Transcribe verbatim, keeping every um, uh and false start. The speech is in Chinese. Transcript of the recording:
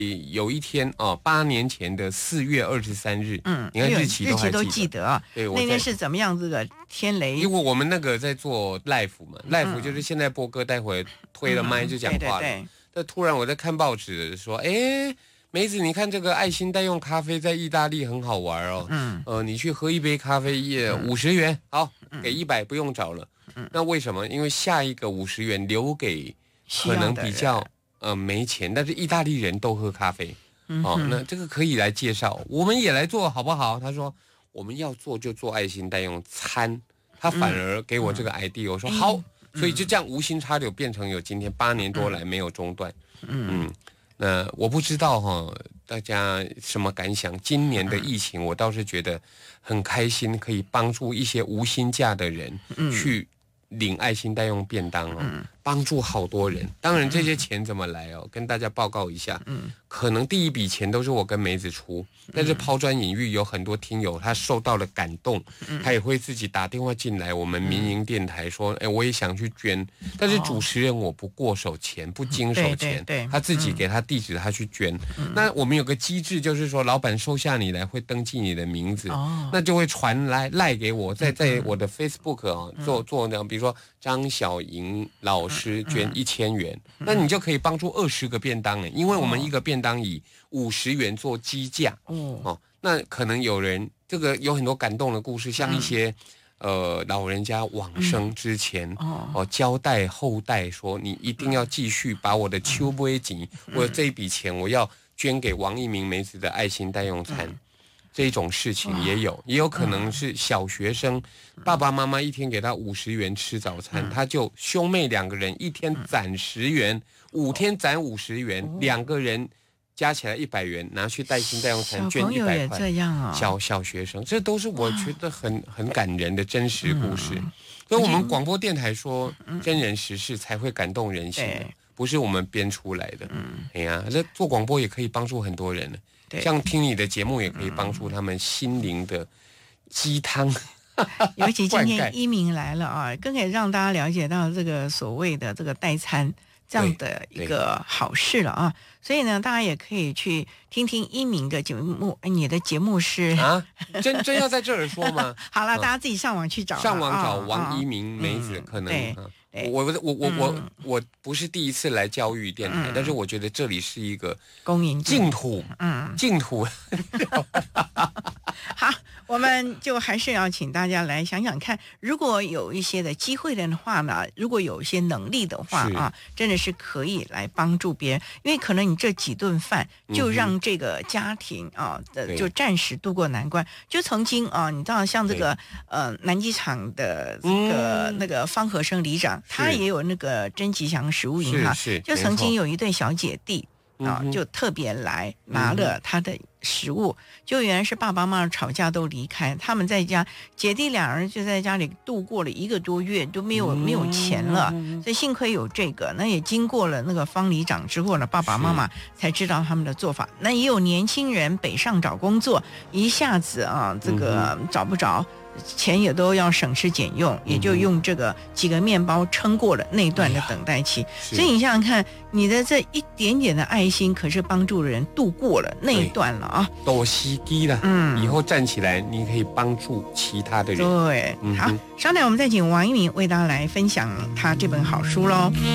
有一天哦，八年前的四月二十三日， 嗯， 你看日期都还日期都记得啊。 对， 那天是怎么样子的天雷？ 因为我们那个在做 live 嘛、嗯、，live 就是现在播歌，待会推了麦就讲话了。嗯、对对对。那突然我在看报纸说，哎，梅子，你看这个爱心代用咖啡在意大利很好玩哦。嗯。呃，你去喝一杯咖啡也五十元，好，给一百不用找了。嗯。那为什么？因为下一个五十元留给可能比较。呃，没钱，但是意大利人都喝咖啡，嗯、哦，那这个可以来介绍，我们也来做好不好？他说我们要做就做爱心代用餐，他反而给我这个 idea，、嗯、我说好、嗯，所以就这样无心插柳变成有今天八年多来没有中断，嗯，嗯那我不知道哈、哦，大家什么感想？今年的疫情，我倒是觉得很开心，可以帮助一些无薪假的人去领爱心代用便当哦。嗯帮助好多人，当然这些钱怎么来哦？跟大家报告一下，嗯，可能第一笔钱都是我跟梅子出，但是抛砖引玉，有很多听友他受到了感动，嗯、他也会自己打电话进来我们民营电台说，哎，我也想去捐，但是主持人我不过手钱，不经手钱，对对对他自己给他地址，他去捐、嗯。那我们有个机制，就是说老板收下你来会登记你的名字，哦、那就会传来赖给我，在在我的 Facebook 哦做做那样，比如说张小莹老师。师捐一千元、嗯，那你就可以帮助二十个便当了，因为我们一个便当以五十元做基价、哦，哦，那可能有人这个有很多感动的故事，像一些、嗯、呃老人家往生之前、嗯、哦, 哦交代后代说，你一定要继续把我的秋杯钱，我、嗯、这一笔钱我要捐给王一鸣梅子的爱心代用餐。嗯这种事情也有，也有可能是小学生，嗯、爸爸妈妈一天给他五十元吃早餐，嗯、他就兄妹两个人一天攒十元，嗯、五天攒五十元，哦、两个人加起来一百元，拿去爱心代用餐捐一百块。 这样啊、哦， 小小学生，这都是我觉得很很感人的真实故事。嗯、所以我们广播电台说真人实事才会感动人心，嗯、不是我们编出来的。嗯，哎呀，这做广播也可以帮助很多人呢。像听你的节目也可以帮助他们心灵的鸡汤， 尤其今天一鸣来了啊，更可以让大家了解到这个所谓的这个代餐这样的一个好事了啊。所以呢，大家也可以去听听一鸣的节目。你的节目是啊，真真要在这儿说吗？ 好了，大家自己上网去找， 上网找王一鸣梅子，嗯、可能。对我我我我我、嗯、我不是第一次来教育电台，嗯、但是我觉得这里是一个公营净土，嗯，净土。 好，我们就还是要请大家来想想看，如果有一些的机会的话呢，如果有一些能力的话啊，真的是可以来帮助别人，因为可能你这几顿饭就让这个家庭啊的、嗯、就暂时度过难关。就曾经啊，你知道像这个呃南机场的这个、嗯、那个方和生里长。他也有那个真吉祥食物银行，就曾经有一对小姐弟啊，就特别来拿了他的食物，嗯、就原来是爸爸妈妈吵架都离开，他们在家姐弟两人就在家里度过了一个多月，都没有、嗯、没有钱了，所以幸亏有这个，那也经过了那个方里长之后呢，爸爸妈妈才知道他们的做法。那也有年轻人北上找工作，一下子啊这个找不着。钱也都要省吃俭用，也就用这个几个面包撑过了那段的等待期。所以你想想看，你的这一点点的爱心，可是帮助人度过了那一段了啊！ 多吸低了，嗯，以后站起来，你可以帮助其他的人。 对，嗯、好，稍待我们再请王一鸣为大家来分享他这本好书喽。